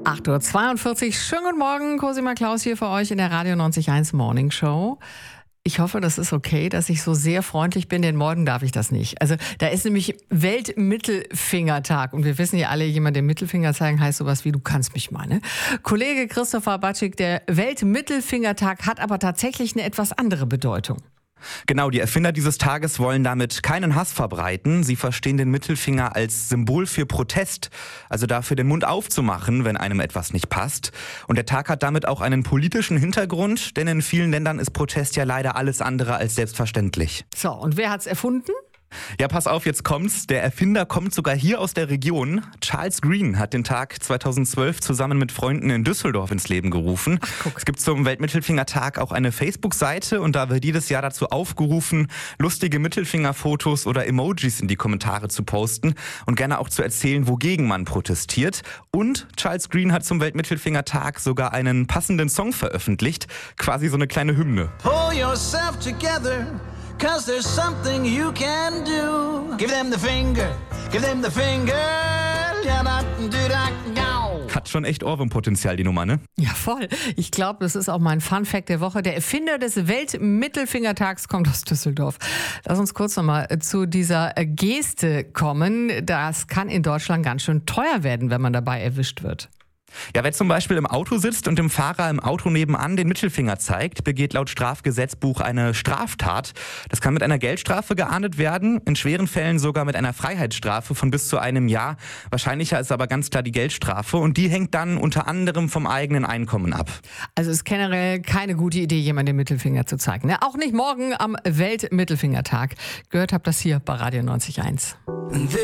8:42 Uhr. Schönen guten Morgen, Cosima Klaus hier für euch in der Radio 91.1 Morning Show. Ich hoffe, das ist okay, dass ich so sehr freundlich bin, denn morgen darf ich das nicht. Also da ist nämlich Weltmittelfingertag und wir wissen ja alle, jemand den Mittelfinger zeigen heißt sowas wie, du kannst mich mal, ne? Kollege Christopher Batschik, der Weltmittelfingertag hat aber tatsächlich eine etwas andere Bedeutung. Genau, die Erfinder dieses Tages wollen damit keinen Hass verbreiten. Sie verstehen den Mittelfinger als Symbol für Protest, also dafür, den Mund aufzumachen, wenn einem etwas nicht passt. Und der Tag hat damit auch einen politischen Hintergrund, denn in vielen Ländern ist Protest ja leider alles andere als selbstverständlich. So, und wer hat's erfunden? Ja, pass auf, jetzt kommt's. Der Erfinder kommt sogar hier aus der Region. Charles Green hat den Tag 2012 zusammen mit Freunden in Düsseldorf ins Leben gerufen. Ach, guck. Es gibt zum Weltmittelfingertag auch eine Facebook-Seite und da wird jedes Jahr dazu aufgerufen, lustige Mittelfingerfotos oder Emojis in die Kommentare zu posten und gerne auch zu erzählen, wogegen man protestiert. Und Charles Green hat zum Weltmittelfingertag sogar einen passenden Song veröffentlicht, quasi so eine kleine Hymne. Pull yourself together, 'cause there's something you can do. Give them the finger, give them the finger. Hat schon echt Ohrwurmpotenzial, die Nummer, ne? Ja, voll. Ich glaube, das ist auch mein Fun-Fact der Woche. Der Erfinder des Weltmittelfingertags kommt aus Düsseldorf. Lass uns kurz nochmal zu dieser Geste kommen. Das kann in Deutschland ganz schön teuer werden, wenn man dabei erwischt wird. Ja, wer zum Beispiel im Auto sitzt und dem Fahrer im Auto nebenan den Mittelfinger zeigt, begeht laut Strafgesetzbuch eine Straftat. Das kann mit einer Geldstrafe geahndet werden, in schweren Fällen sogar mit einer Freiheitsstrafe von bis zu einem Jahr. Wahrscheinlicher ist aber ganz klar die Geldstrafe und die hängt dann unter anderem vom eigenen Einkommen ab. Also ist generell keine gute Idee, jemandem den Mittelfinger zu zeigen, ne? Auch nicht morgen am Weltmittelfingertag. Gehört habt das hier bei Radio 91.1.